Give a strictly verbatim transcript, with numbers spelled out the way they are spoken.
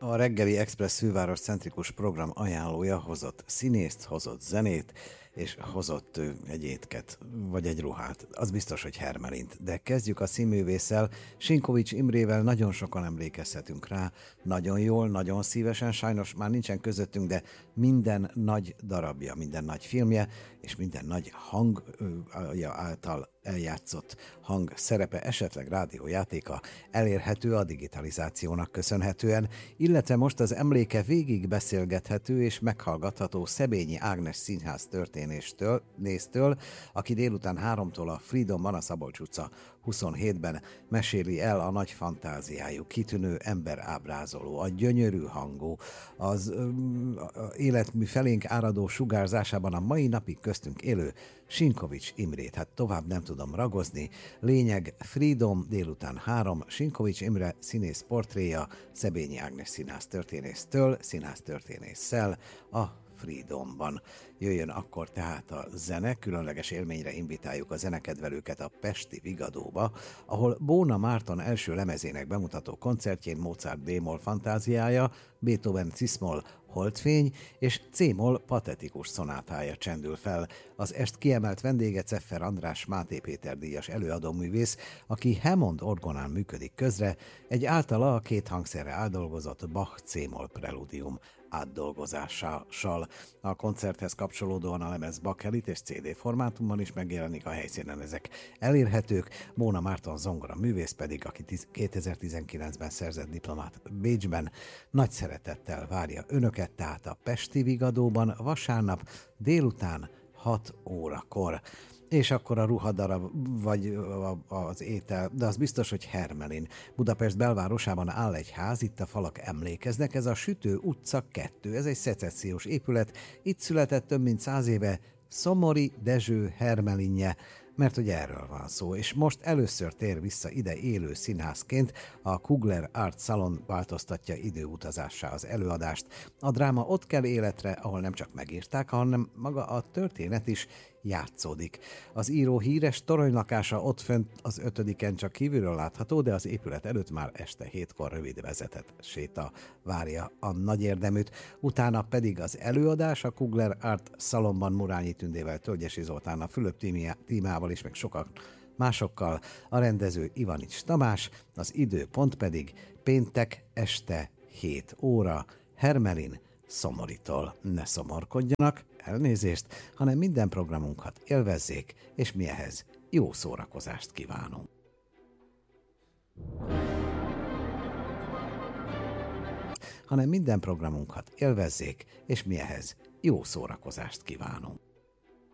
A reggeli Express főváros centrikus program ajánlója hozott színészt, hozott zenét, és hozott ö, egy étket, vagy egy ruhát. Az biztos, hogy Hermelint. De kezdjük a színművésszel. Sinkovics Imrével nagyon sokan emlékezhetünk rá. Nagyon jól, nagyon szívesen, sajnos már nincsen közöttünk, de minden nagy darabja, minden nagy filmje, és minden nagy hangja által eljátszott hang szerepe, esetleg rádiójátéka elérhető a digitalizációnak köszönhetően, illetve most az emléke végig beszélgethető és meghallgatható Szebényi Ágnes színház történéstől, néztől, aki délután háromtól a Freedomban, a Szabolcs utca huszonhétben meséli el a nagy fantáziájú, kitűnő emberábrázoló, a gyönyörű hangú, az ö, életmű felénk áradó sugárzásában a mai napig köztünk élő Sinkovics Imrét. Hát tovább nem tudom ragozni. Lényeg, Freedom, délután három, Sinkovics Imre színész portréja, Szebényi Ágnes színház történésztől, színház történésszel a Freedomban. Jöjjön akkor tehát a zene, különleges élményre invitáljuk a zenekedvelőket a pesti Vigadóba, ahol Bóna Márton első lemezének bemutató koncertjén Mozart B-moll fantáziája, Beethoven Cis-moll Holdfény és C-moll patetikus szonátája csendül fel. Az est kiemelt vendége Czeffer András Máté Péter díjas előadóművész, aki Hammond orgonán működik közre, egy általa a két hangszerre átdolgozott Bach C-moll preludium átdolgozással. A koncerthez kapcsolódóan a lemez bakelit és cé dé formátumban is megjelenik, a helyszínen ezek elérhetők. Bóna Márton zongora művész pedig, aki kétezer-tizenkilencben szerzett diplomát Bécsben, nagy szeretettel várja önöket, tehát a pesti Vigadóban vasárnap délután hat órakor. És akkor a ruhadarab, vagy az étel, de az biztos, hogy Hermelin. Budapest belvárosában áll egy ház, itt a falak emlékeznek, ez a Sütő utca kettő, ez egy szecessziós épület, itt született több mint száz éve Szomori Dezső Hermelinje, mert hogy erről van szó, és most először tér vissza ide élő színházként, a Kugler Art Salon változtatja időutazássá az előadást. A dráma ott kell életre, ahol nem csak megírták, hanem maga a történet is játszódik. Az író híres toronylakása ott fönt az ötödiken csak kívülről látható, de az épület előtt már este hétkor rövid vezetett séta várja a nagy érdeműt. Utána pedig az előadás a Kugler Art Salonban Murányi Tündével, Tölgyesi Zoltánnal, Fülöp Tímával és meg sokan másokkal, a rendező Ivanics Tamás, az időpont pedig péntek este hét óra, Hermelin Szomoritól. Ne szomorkodjanak, elnézést, hanem minden programunkat élvezzék, és mi ehhez jó szórakozást kívánunk. hanem minden programunkat élvezzék, és mi ehhez jó szórakozást kívánunk.